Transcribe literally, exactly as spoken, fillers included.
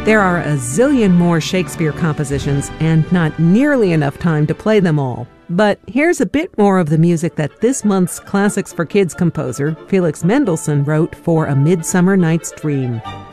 There are a zillion more Shakespeare compositions and not nearly enough time to play them all. But here's a bit more of the music that this month's Classics for Kids composer, Felix Mendelssohn, wrote for A Midsummer Night's Dream.